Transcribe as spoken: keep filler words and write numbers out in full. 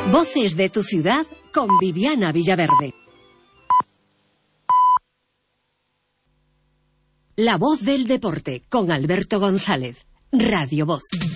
Voces de tu ciudad con Viviana Villaverde. La voz del deporte con Alberto González. Radio Voz.